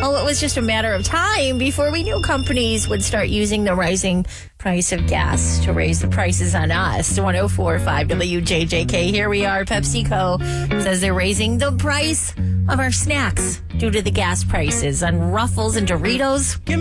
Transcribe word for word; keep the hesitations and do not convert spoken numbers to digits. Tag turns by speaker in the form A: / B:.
A: Oh, it was just a matter of time before we knew companies would start using the rising price of gas to raise the prices on us. one oh four point five W J J K. Here we are. PepsiCo says they're raising the price of our snacks due to the gas prices on Ruffles and Doritos.